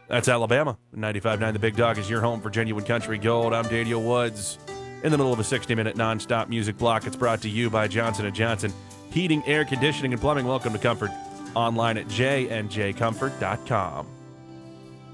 That's Alabama. 95.9 The Big Dog is your home for genuine country gold. I'm Daniel Woods. In the middle of a 60-minute nonstop music block, it's brought to you by Johnson & Johnson Heating, Air Conditioning, and Plumbing. Welcome to Comfort. Online at jnjcomfort.com.